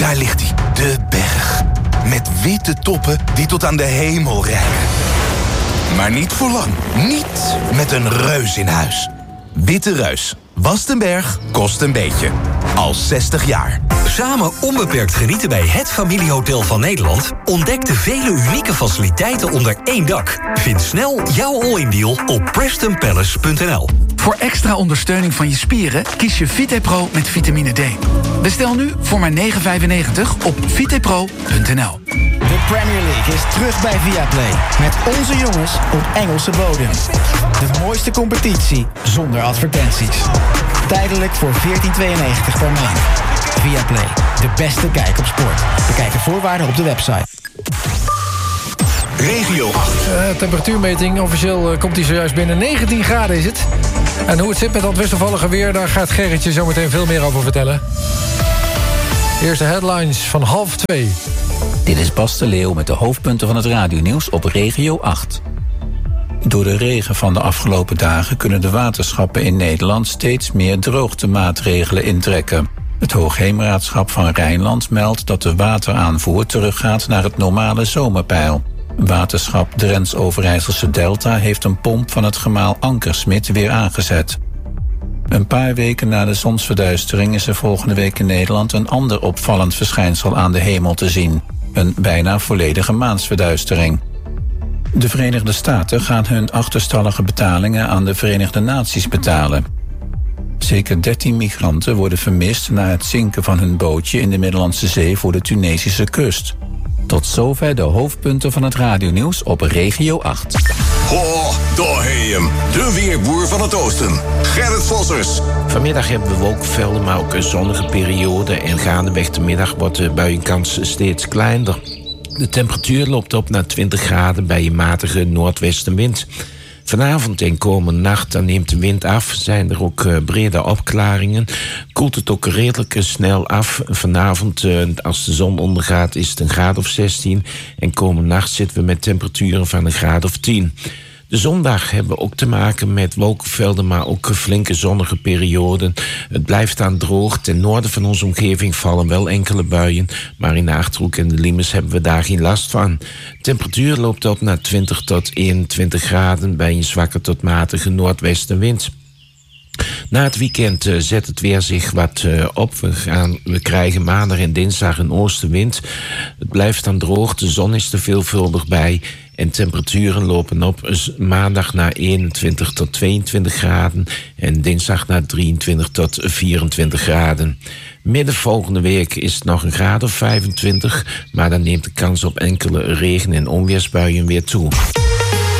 Daar ligt hij, de berg. Met witte toppen die tot aan de hemel reiken. Maar niet voor lang. Niet met een reus in huis. Witte Reus. Wast een berg, kost een beetje. Al 60 jaar. Samen onbeperkt genieten bij het familiehotel van Nederland. Ontdek de vele unieke faciliteiten onder één dak. Vind snel jouw all-in deal op PrestonPalace.nl. Voor extra ondersteuning van je spieren kies je VitePro met vitamine D. Bestel nu voor maar €9,95 op vitepro.nl. De Premier League is terug bij Viaplay. Met onze jongens op Engelse bodem. De mooiste competitie zonder advertenties. Tijdelijk voor €14,92 per maand. Viaplay, de beste kijk op sport. Bekijk de voorwaarden op de website. Regio 8. Temperatuurmeting, officieel komt hij zojuist binnen. 19 graden is het. En hoe het zit met dat wisselvallige weer, daar gaat Gerritje zo meteen veel meer over vertellen. Eerste headlines van 1:30. Dit is Bas de Leeuw met de hoofdpunten van het radionieuws op Regio 8. Door de regen van de afgelopen dagen kunnen de waterschappen in Nederland steeds meer droogtemaatregelen intrekken. Het Hoogheemraadschap van Rijnland meldt dat de wateraanvoer teruggaat naar het normale zomerpeil. Waterschap Drents-Overijsselse Delta heeft een pomp van het gemaal Ankersmit weer aangezet. Een paar weken na de zonsverduistering is er volgende week in Nederland een ander opvallend verschijnsel aan de hemel te zien. Een bijna volledige maansverduistering. De Verenigde Staten gaan hun achterstallige betalingen aan de Verenigde Naties betalen. Zeker 13 migranten worden vermist na het zinken van hun bootje in de Middellandse Zee voor de Tunesische kust. Tot zover de hoofdpunten van het radionieuws op Regio 8. Ho, daar heet hem. De weerboer van het oosten. Gerrit Vossers. Vanmiddag hebben we wolkenvelden, maar ook een zonnige periode. En gaandeweg de middag wordt de buienkans steeds kleiner. De temperatuur loopt op naar 20 graden bij een matige noordwestenwind. Vanavond en komende nacht dan neemt de wind af. Zijn er ook brede opklaringen. Koelt het ook redelijk snel af. Vanavond, als de zon ondergaat, is het een graad of 16. En komende nacht zitten we met temperaturen van een graad of 10. De zondag hebben we ook te maken met wolkenvelden, maar ook flinke zonnige perioden. Het blijft dan droog. Ten noorden van onze omgeving vallen wel enkele buien, maar in de Achterhoek en de Limes hebben we daar geen last van. De temperatuur loopt op naar 20 tot 21 graden bij een zwakke tot matige noordwestenwind. Na het weekend zet het weer zich wat op. We krijgen maandag en dinsdag een oostenwind. Het blijft dan droog, de zon is er veelvuldig bij. En temperaturen lopen op maandag naar 21 tot 22 graden. En dinsdag naar 23 tot 24 graden. Midden volgende week is het nog een graad of 25. Maar dan neemt de kans op enkele regen- en onweersbuien weer toe.